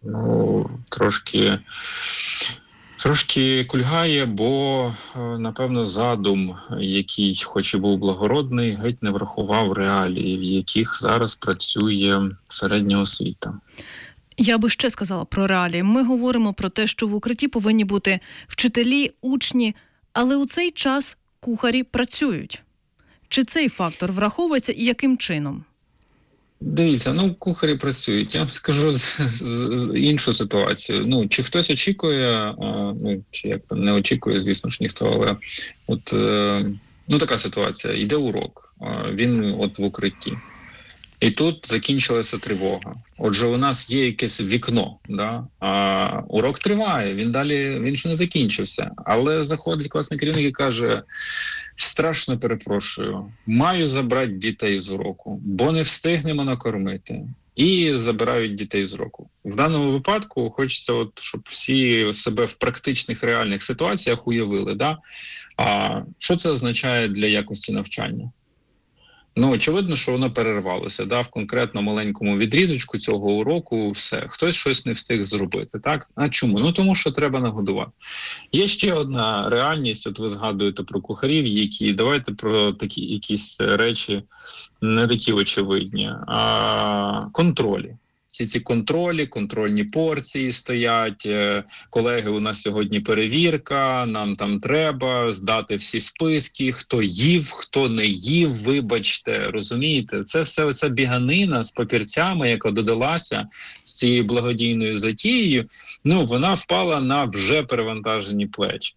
Трошки кульгає, бо, напевно, задум, який хоч і був благородний, геть не врахував реалії, в яких зараз працює середня освіта. Я би ще сказала про реалії. Ми говоримо про те, що в укритті повинні бути вчителі, учні, але у цей час кухарі працюють. Чи цей фактор враховується і яким чином? Дивіться, кухарі працюють. Я вам скажу іншу ситуацію. Чи хтось очікує, чи як там не очікує, звісно ж, ніхто, але така ситуація. Йде урок, він в укритті. І тут закінчилася тривога. Отже, у нас є якесь вікно, да? А урок триває, він ще не закінчився. Але заходить класний керівник і каже: страшно перепрошую, маю забрати дітей з уроку, бо не встигнемо накормити. І забирають дітей з уроку. В даному випадку хочеться, щоб всі себе в практичних реальних ситуаціях уявили. Да? А що це означає для якості навчання? Очевидно, що воно перервалося, в конкретно маленькому відрізочку цього уроку все. Хтось щось не встиг зробити, так? А чому? Тому що треба нагодувати. Є ще одна реальність, ви згадуєте про кухарів, давайте про такі якісь речі не такі очевидні, а контролі. Всі ці контрольні порції стоять. Колеги, у нас сьогодні перевірка, нам там треба здати всі списки, хто їв, хто не їв, вибачте, розумієте? Це все оця біганина з папірцями, яка додалася з цією благодійною затією, вона впала на вже перевантажені плечі.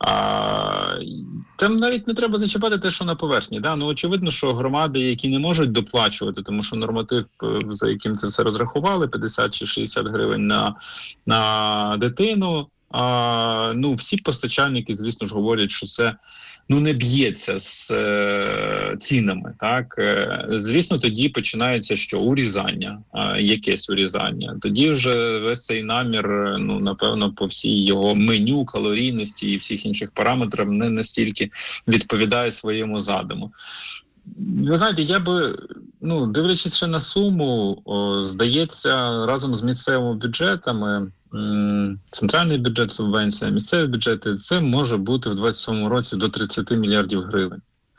Там навіть не треба зачіпати те, що на поверхні. Да? Очевидно, що громади, які не можуть доплачувати, тому що норматив, за яким це все розраховували, 50 чи 60 гривень на дитину. Всі постачальники, звісно ж, говорять, що це не б'ється з цінами. Так? Звісно, тоді починається що? Урізання, якесь урізання. Тоді вже весь цей намір, напевно, по всій його меню, калорійності і всіх інших параметрах не настільки відповідає своєму задуму. Ви знаєте, я би, дивлячись ще на суму, здається, разом з місцевими бюджетами, центральний бюджет, субвенція, місцеві бюджети, це може бути в 2027 році до 30 мільярдів гривень.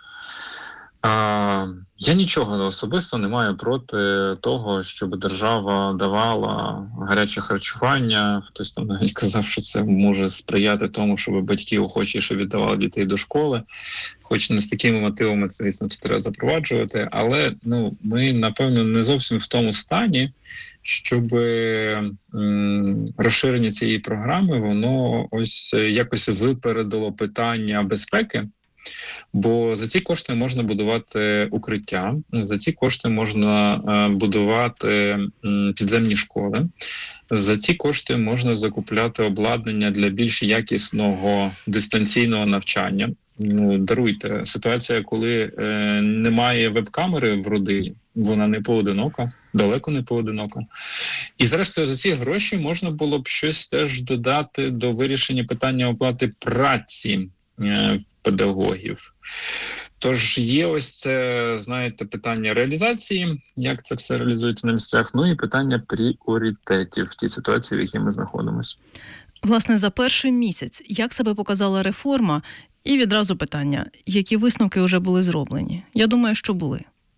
Я нічого особисто не маю проти того, щоб держава давала гаряче харчування. Хтось там навіть казав, що це може сприяти тому, щоб батьки охочіше віддавали дітей до школи. Хоч не з такими мотивами, звісно, це треба запроваджувати. Але ми, напевно, не зовсім в тому стані, щоб розширення цієї програми, воно ось якось випередило питання безпеки. Бо за ці кошти можна будувати укриття, за ці кошти можна будувати підземні школи, за ці кошти можна закупляти обладнання для більш якісного дистанційного навчання. Даруйте, ситуація, коли немає веб-камери в родині, вона не поодинока, далеко не поодинока. І зрештою за ці гроші можна було б щось теж додати до вирішення питання оплати праці педагогів. Тож є ось це, знаєте, питання реалізації, як це все реалізується на місцях, і питання пріоритетів в тій ситуації, в якій ми знаходимося. Власне, за перший місяць, як себе показала реформа? І відразу питання, які висновки вже були зроблені? Я думаю, що були.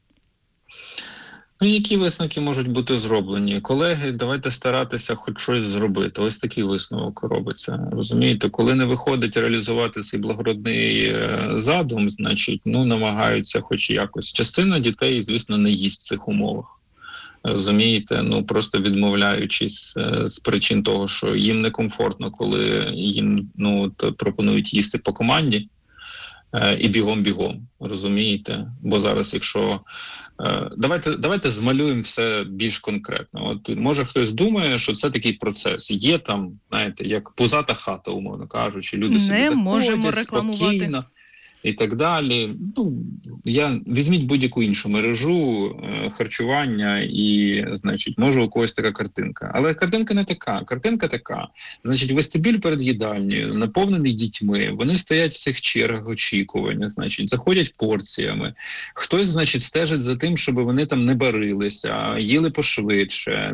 Які висновки можуть бути зроблені? Колеги, давайте старатися хоч щось зробити. Ось такий висновок робиться. Розумієте, коли не виходить реалізувати цей благородний задум, значить, намагаються хоч якось. Частина дітей, звісно, не їсть в цих умовах. Розумієте, просто відмовляючись з причин того, що їм некомфортно, коли їм пропонують їсти по команді. І бігом-бігом, розумієте? Бо зараз, якщо... Давайте змалюємо все більш конкретно. От може хтось думає, що це такий процес. Є там, знаєте, як пузата хата, умовно кажучи, люди собі заходять спокійно і так далі. Візьміть будь-яку іншу мережу харчування і, значить, може у когось така картинка. Але картинка не така. Картинка така. Значить, вестибюль перед їдальнею, наповнений дітьми, вони стоять в цих чергах очікування, значить, заходять порціями. Хтось, значить, стежить за тим, щоб вони там не барилися, їли пошвидше,